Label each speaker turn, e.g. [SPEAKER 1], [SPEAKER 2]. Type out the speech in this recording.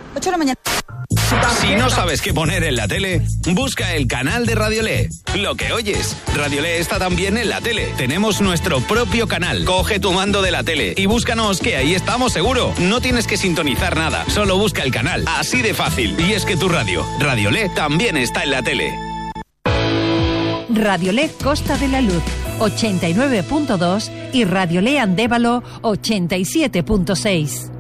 [SPEAKER 1] 8 de la mañana.
[SPEAKER 2] Si no sabes qué poner en la tele, busca el canal de Radiolé. Lo que oyes, Radiolé está también en la tele. Tenemos nuestro propio canal. Coge tu mando de la tele y búscanos, que ahí estamos seguro. No tienes que sintonizar nada, solo busca el canal. Así de fácil. Y es que tu radio, Radiolé, también está en la tele.
[SPEAKER 3] Radiolé Costa de la Luz 89.2 y Radiolé Andévalo 87.6.